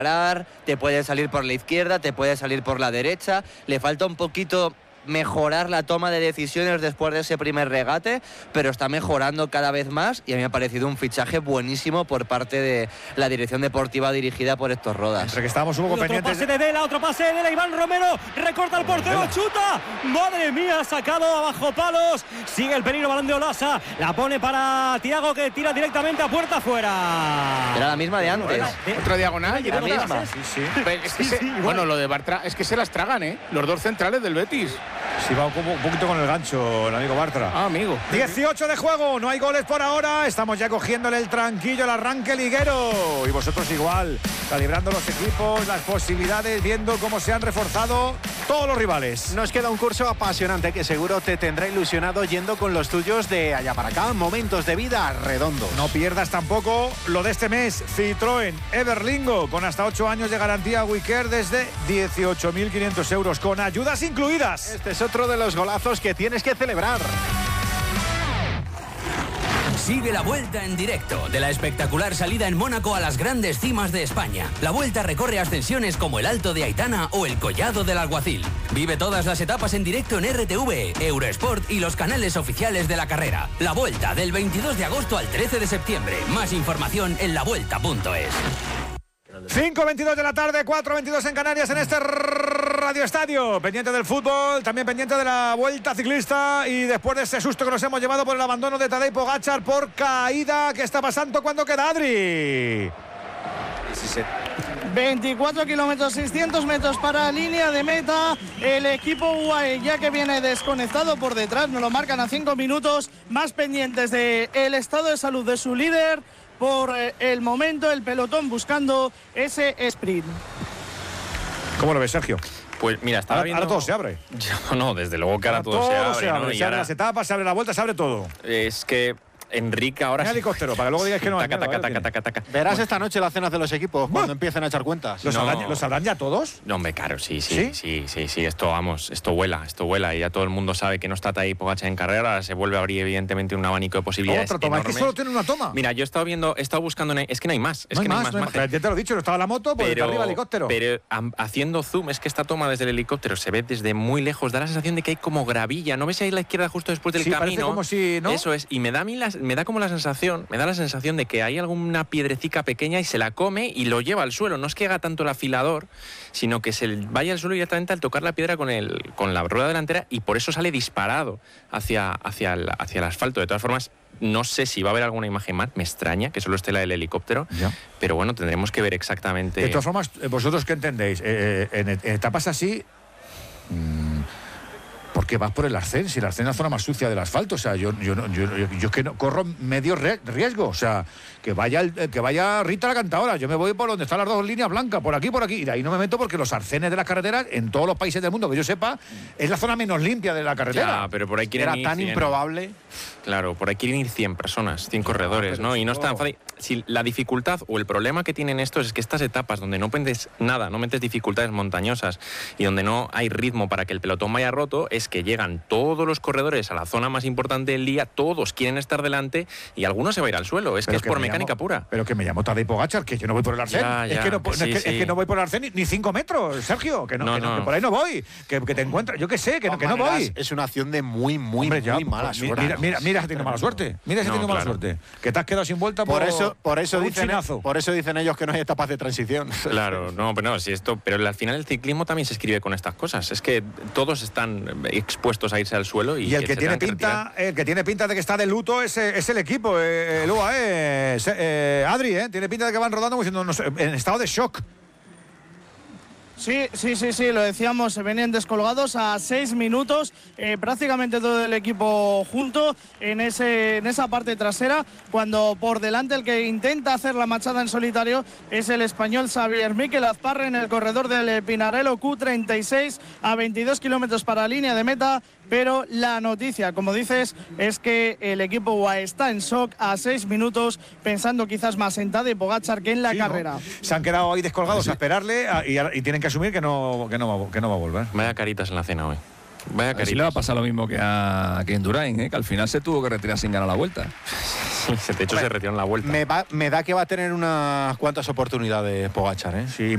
te puede salir por la izquierda, te puede salir por la derecha, le falta un poquito mejorar la toma de decisiones después de ese primer regate, pero está mejorando cada vez más y a mí me ha parecido un fichaje buenísimo por parte de la dirección deportiva dirigida por Héctor Rodas. Entre que estábamos un poco pendientes. Otro pase de Dela, Iván Romero recorta al portero, chuta, madre mía, sacado abajo palos, sigue el peligro, balón de Olasa, la pone para Thiago que tira directamente a puerta afuera. Era la misma de antes. Otra diagonal, la misma. Bueno, lo de Bartra es que se las tragan, los dos centrales del Betis. Sí, va un poquito con el gancho el amigo Bartra. Ah, amigo. 18 de juego, no hay goles por ahora. Estamos ya cogiéndole el tranquillo al arranque liguero. Y vosotros igual, calibrando los equipos, las posibilidades, viendo cómo se han reforzado todos los rivales. Nos queda un curso apasionante que seguro te tendrá ilusionado yendo con los tuyos de allá para acá. Momentos de vida redondos. No pierdas tampoco lo de este mes. Citroën Everlingo, con hasta 8 años de garantía WeCare desde 18.500 euros, con ayudas incluidas. Este es otro de los golazos que tienes que celebrar. Sigue la Vuelta en directo de la espectacular salida en Mónaco a las grandes cimas de España. La Vuelta recorre ascensiones como el Alto de Aitana o el Collado del Alguacil. Vive todas las etapas en directo en RTV, Eurosport y los canales oficiales de la carrera. La Vuelta del 22 de agosto al 13 de septiembre. Más información en lavuelta.es. 5:22 de la tarde, 4:22 en Canarias en este Radio Estadio. Pendiente del fútbol, también pendiente de la Vuelta Ciclista y después de ese susto que nos hemos llevado por el abandono de Tadej Pogačar por caída. ¿Qué está pasando? ¿Cuándo queda, Adri? 24 kilómetros, 600 metros para línea de meta. El equipo UAE ya que viene desconectado por detrás, nos lo marcan a 5 minutos, más pendientes del estado de salud de su líder. Por el momento, el pelotón buscando ese sprint. ¿Cómo lo ves, Sergio? Pues mira, estaba viendo... Ahora todo se abre. No, desde luego que ahora todo se abre, ¿no? Se abren las etapas, se abre la Vuelta, se abre todo. Es que Enrique ahora... Un helicóptero, para que luego digáis que no hay nada. Verás esta noche las cenas de los equipos cuando empiecen a echar cuentas. ¿Los sabrán ya todos? No, hombre, claro, sí. Esto vuela y ya todo el mundo sabe que no está Tadej Pogačar en carrera. Se vuelve a abrir evidentemente un abanico de posibilidades Otra toma, enormes. es que solo tiene una toma. Mira, yo he estado buscando, es que no hay más. No hay más. Ya te lo he dicho, no estaba la moto, pues está arriba el helicóptero. Pero haciendo zoom, es que esta toma desde el helicóptero se ve desde muy lejos, da la sensación de que hay como gravilla. ¿No ves ahí a la izquierda justo después del camino? Parece como si, ¿no? Eso es, y me da como la sensación, de que hay alguna piedrecica pequeña y se la come y lo lleva al suelo. No es que haga tanto el afilador, sino que se vaya al suelo directamente al tocar la piedra con la rueda delantera y por eso sale disparado hacia el asfalto. De todas formas, no sé si va a haber alguna imagen más, me extraña que solo esté la del helicóptero, pero bueno, tendremos que ver exactamente. De todas formas, ¿vosotros qué entendéis? En etapas así... ¿Por qué vas por el arcén? Si el arcén es la zona más sucia del asfalto. O sea, yo es que no, corro medio riesgo. O sea, que vaya Rita la cantadora. Yo me voy por donde están las dos líneas blancas, por aquí. Y de ahí no me meto porque los arcenes de las carreteras, en todos los países del mundo que yo sepa, es la zona menos limpia de la carretera. Ya, pero por ahí quieren ir tan 100. Improbable. Claro, por ahí quieren ir 100 personas, 100 corredores, ¿no? Y no es tan fácil. Si la dificultad o el problema que tienen estos es que estas etapas donde no metes nada, no metes dificultades montañosas y donde no hay ritmo para que el pelotón vaya roto, es que llegan todos los corredores a la zona más importante del día, todos quieren estar delante y algunos se va a ir al suelo. Es que es por mecánica pura. Pero que me llamo Tadej Pogačar, que yo no voy por el arcén. Es que no voy por el arcén ni 5 metros, Sergio, que por ahí no voy. Que te encuentras, yo qué sé, que no voy. Es una acción de muy mala suerte. Mira si tiene mala suerte. Mala suerte. Que te has quedado sin vuelta por eso dicen ellos que no hay etapas de transición. Claro, pero al final el ciclismo también se escribe con estas cosas. Es que todos están expuestos a irse al suelo y el que tiene pinta de que está de luto es el equipo, el UAE, Adri, tiene pinta de que van rodando como diciendo, en estado de shock. Sí, lo decíamos, se venían descolgados a 6 minutos, prácticamente todo el equipo junto en esa parte trasera, cuando por delante el que intenta hacer la machada en solitario es el español Xavier Miquel Azparre en el corredor del Pinarello Q36 a 22 kilómetros para la línea de meta. Pero la noticia, como dices, es que el equipo UAE está en shock a 6 minutos, pensando quizás más en Tadej Pogačar que en la carrera. ¿No? Se han quedado ahí descolgados a esperarle y tienen que asumir que no va a volver. Vaya caritas en la cena hoy. Vaya caritas. Si le va a pasar lo mismo que a Indurain, que al final se tuvo que retirar sin ganar la Vuelta. De hecho, se retiró en la Vuelta. Me da que va a tener unas cuantas oportunidades Pogačar, Sí,